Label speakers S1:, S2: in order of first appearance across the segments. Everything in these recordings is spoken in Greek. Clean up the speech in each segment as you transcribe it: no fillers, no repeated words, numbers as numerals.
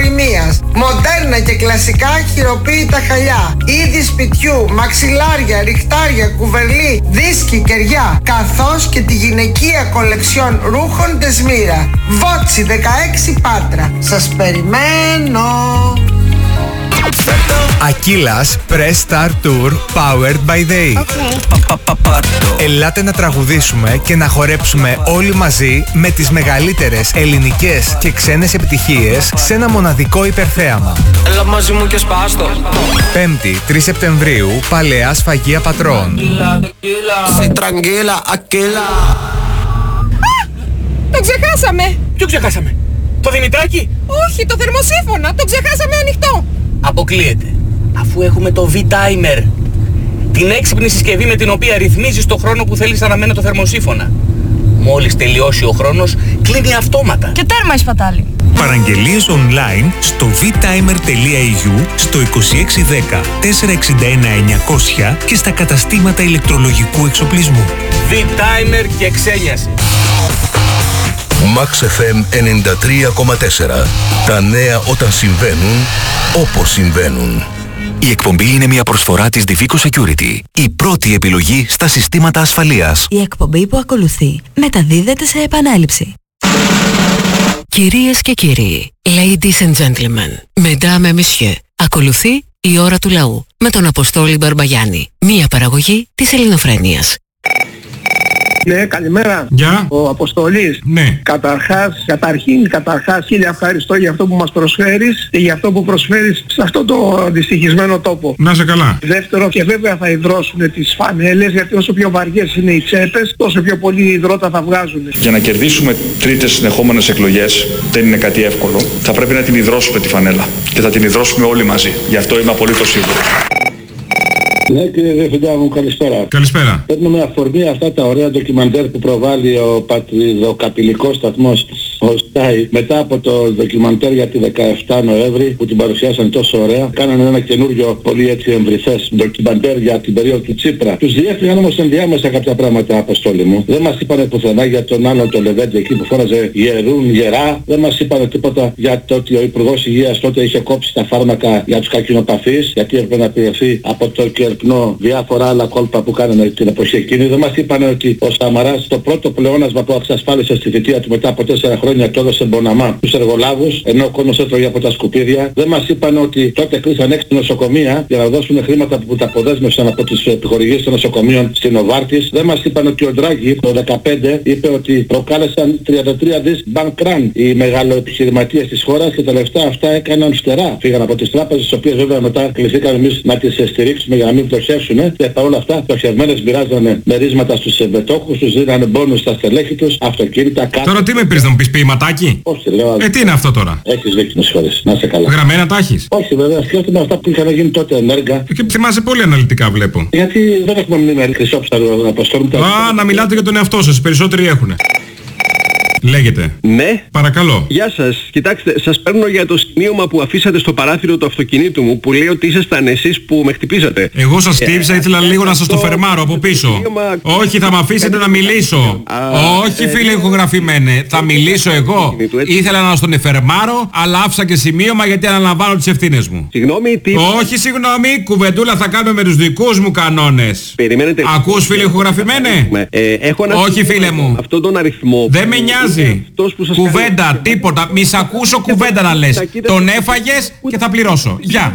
S1: ισοτιμίας. Μοντέρνα και κλασικά χειροποίητα χαλιά. Είδη σπιτιού, μαξιλάρια, ριχτάρια, κουβερλί, δίσκοι, κεριά. Καθώς και τη γυναικεία κολεξιόν ρούχων Τεσμήρα. Βότσι 16 Πάτρα. Σας περιμένω.
S2: Ακύλας Press Star Tour Powered by Day. Ελάτε να τραγουδήσουμε και να χορέψουμε όλοι μαζί με τις μεγαλύτερες ελληνικές και ξένες επιτυχίες σε ένα μοναδικό υπερθέαμα.
S3: Έλα μαζί μου και σπάστο.
S2: 5η 3 Σεπτεμβρίου, Παλαιά Σφαγεία Πατρών.
S4: Το ξεχάσαμε!
S5: Ποιο ξεχάσαμε? Το Δημητράκη?
S4: Όχι, το θερμοσύφωνα! Το ξεχάσαμε ανοιχτό!
S5: Αποκλείεται. Αφού έχουμε το V-Timer. Την έξυπνη συσκευή με την οποία ρυθμίζεις το χρόνο που θέλεις να αναμένει το θερμοσύφωνα. Μόλις τελειώσει ο χρόνος, κλείνει αυτόματα.
S4: Και τέρμα η σπατάλη.
S6: Παραγγελίες online στο vtimer.eu, στο 2610 461 900 και στα καταστήματα ηλεκτρολογικού εξοπλισμού.
S5: V-Timer και ξένιασε.
S7: Max FM 93,4. Τα νέα όταν συμβαίνουν, όπως συμβαίνουν.
S8: Η εκπομπή είναι μια προσφορά της Divico Security, η πρώτη επιλογή στα συστήματα ασφαλείας.
S9: Η εκπομπή που ακολουθεί μεταδίδεται σε επανάληψη.
S10: Κυρίες και κύριοι, ladies and gentlemen, mesdames et messieurs, ακολουθεί η ώρα του λαού με τον Αποστόλη Μπαρμπαγιάννη, μια παραγωγή της Ελληνοφρένειας.
S11: Ναι, καλημέρα.
S12: Γεια.
S11: Ο Αποστολής.
S12: Ναι.
S11: Καταρχάς, χίλια ευχαριστώ για αυτό που μας προσφέρεις και για αυτό που προσφέρεις σε αυτό το δυστυχισμένο τόπο.
S12: Να σε καλά.
S11: Δεύτερο, και βέβαια θα υδρώσουν τις φανέλες, γιατί όσο πιο βαριές είναι οι τσέπες, τόσο πιο πολύ υδρότα θα βγάζουν.
S13: Για να κερδίσουμε τρίτες συνεχόμενες εκλογές δεν είναι κάτι εύκολο. Θα πρέπει να την υδρώσουμε τη φανέλα και θα την υδρώσουμε όλοι μαζί. Γι' αυτό είμαι απολύτως σίγουρος.
S14: Ναι, κύριε Διευθυντά μου, καλησπέρα.
S12: Καλησπέρα.
S14: Παίρνω με αφορμή αυτά τα ωραία ντοκιμαντέρ που προβάλλει ο πατριδοκαπηλικός σταθμός ο Sky μετά από το ντοκιμαντέρ για τη 17 Νοέμβρη που την παρουσιάσαν τόσο ωραία. Κάνανε ένα καινούριο πολύ έτσι εμβριθές ντοκιμαντέρ για την περίοδο του Τσίπρα. Τους διέφυγαν όμως ενδιάμεσα κάποια πράγματα, Αποστόλη μου. Δεν μας είπανε πουθενά για τον άλλο το Λεβέντη εκεί που φόραζε γερά. Δεν μας είπανε τίποτα για το ότι ο Υπουργός Υγείας τότε είχε κόψει τα φάρμακα για τους καρκινοπαθείς, γιατί έπρεπε να πληρωθεί από το διάφορα άλλα κόλπα που κάνανε την εποχή εκείνη. Δεν μας είπανε ότι ο Σαμαράς το πρώτο πλεόνασμα που εξασφάλισε στη θητεία του μετά από 4 χρόνια το έδωσε μποναμά στους εργολάβους, ενώ ο κόσμος έτρωγε από τα σκουπίδια. Δεν μας είπανε ότι τότε κλείσαν 6 νοσοκομεία για να δώσουν χρήματα που τα αποδέσμευσαν από τις επιχορηγήσεις των νοσοκομείων στην Νοβάρτης. Δεν μας είπανε ότι ο Ντράγκη το 2015 είπε ότι προκάλεσαν 33 δις bank run οι μεγαλοεπιχειρηματίες της χώρας και τα λεφτά αυτά έκαναν φτερά. Φύγαν από τις τράπεζες, τις οποίες βέβαια μετά κληθήκαμε εμείς να τις στηρίξουμε για να μην πτωχεύσουν και παρόλα αυτά πτωχευμένες μοιράζανε μερίσματα στους μετόχους τους, δίνανε μπόνους στα στελέχη τους, αυτοκίνητα, κάρτες.
S12: Τώρα τι με πήρες να μου πεις ποιηματάκι?
S14: Όχι, λέω.
S12: Τι είναι αυτό τώρα?
S14: Έχεις δίκιο, με συγχωρείς. Να σε καλά.
S12: Γραμμένα τα έχεις?
S14: Όχι, βέβαια, σκέφτομαι αυτά που είχαν γίνει τότε ενέργα.
S12: Και θυμάσαι πολύ αναλυτικά βλέπω.
S14: Γιατί δεν έχουμε μνήμη χρυσόψαρο να αποστόλουμε.
S12: Α, να μιλάτε για τον εαυτό σας, οι περισσότεροι έχουνε. Λέγεται.
S15: Ναι.
S12: Παρακαλώ.
S15: Γεια σας. Κοιτάξτε, σας παίρνω για το σημείωμα που αφήσατε στο παράθυρο του αυτοκινήτου μου που λέει ότι ήσασταν εσείς που με χτυπήσατε.
S12: Εγώ σας χτύπησα, ήθελα λίγο να σας το φερμάρω από πίσω. Όχι, θα με αφήσετε να μιλήσω. Όχι, φίλε ηχογραφημένε. Θα μιλήσω εγώ. Ήθελα να στον εφερμάρω, αλλά άφησα και σημείωμα γιατί αναλαμβάνω τις ευθύνες μου.
S15: Συγγνώμη, τι.
S12: Όχι, συγγνώμη, κουβεντούλα θα κάνουμε με τους δικούς μου κανόνες.
S15: Περιμένετε.
S12: Ακούς, φίλε ηχογραφημένε? Όχι, φίλε μου.
S15: Αυτόν τον αριθμό.
S12: Δεν με νοιάζει. Κουβέντα, τίποτα. Μη σ' ακούσω κουβέντα να λες. Τον έφαγες και θα πληρώσω. Γεια.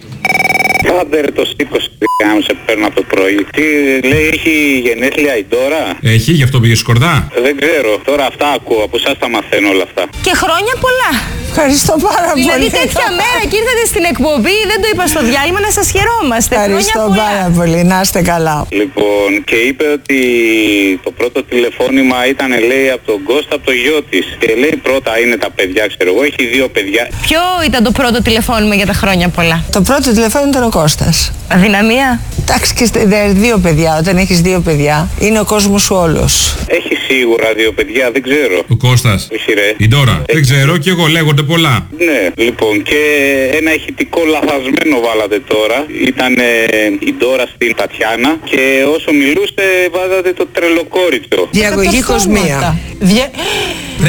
S16: Άντε ρε το στίκος μου σε παίρνω από το πρωί. Τι λέει, έχει γενέθλια η Ντόρα?
S12: Έχει, γι' αυτό πήγε σκορδά.
S16: Δεν ξέρω, τώρα αυτά ακούω, από εσάς τα μαθαίνω όλα αυτά.
S4: Και χρόνια πολλά.
S1: Ευχαριστώ πάρα πολύ.
S4: Δηλαδή τέτοια μέρα και ήρθατε στην εκπομπή, δεν το είπα στο διάλειμμα, να σας χαιρόμαστε.
S1: Ευχαριστώ πάρα πολύ, να είστε καλά.
S16: Λοιπόν, και είπε ότι το πρώτο τηλεφώνημα ήταν, λέει, από τον Κώστα, από το γιο της. Και λέει πρώτα είναι τα παιδιά, ξέρω εγώ, έχει 2 παιδιά.
S4: Ποιο ήταν το πρώτο τηλεφώνημα για τα χρόνια πολλά?
S1: Το πρώτο τηλεφώνημα ήταν ο Κώστας.
S4: Αδυναμία.
S1: Εντάξει, και 2 παιδιά, όταν έχεις 2 παιδιά, είναι ο κόσμος σου όλος.
S16: Έχει σίγουρα 2 παιδιά, δεν ξέρω.
S12: Ο Κώστας.
S16: Όχι ρε.
S12: Η Ντόρα. Δεν ξέρω, κι εγώ λέγονται πολλά.
S16: Ναι, λοιπόν, και ένα ηχητικό λαθασμένο βάλατε τώρα. Ήταν η Ντόρα στην Τατιάνα και όσο μιλούσε βάζατε το τρελοκόριτσο.
S1: Διαγωγή Κοσμία.